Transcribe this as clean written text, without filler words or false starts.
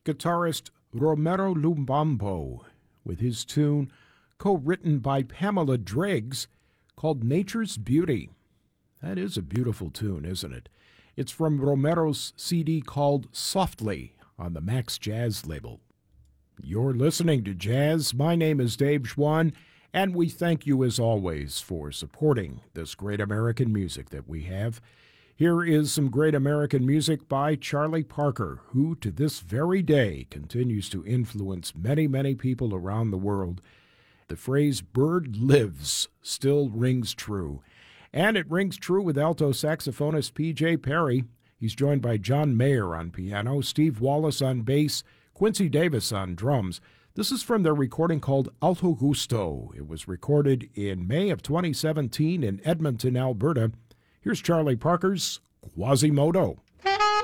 guitarist Romero Lumbambo with his tune co-written by Pamela Driggs called Nature's Beauty. That is a beautiful tune, isn't it? It's from Romero's CD called Softly on the Max Jazz label. You're listening to Jazz. My name is Dave Schwann, and we thank you as always for supporting this great American music that we have. Here is some great American music by Charlie Parker, who to this very day continues to influence many, many people around the world. The phrase "bird lives" still rings true. And it rings true with alto saxophonist P.J. Perry. He's joined by John Mayer on piano, Steve Wallace on bass, Quincy Davis on drums. This is from their recording called Alto Gusto. It was recorded in May of 2017 in Edmonton, Alberta. Here's Charlie Parker's Quasimodo.